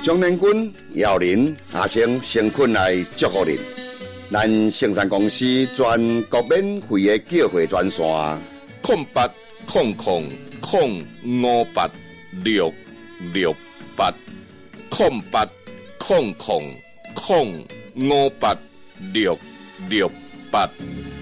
中年军姚林阿生先困来祝福您。咱生产公司全国免费的叫货专线 08000586680800058668。